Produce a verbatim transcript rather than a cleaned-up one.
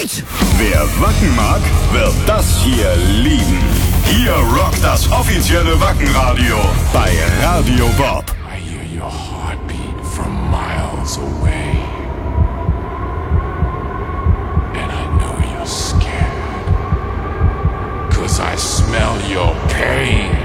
Beat! Wer Wacken mag, wird das hier lieben. Hier rockt das offizielle Wackenradio bei Radio Bob. I hear your heartbeat from miles away.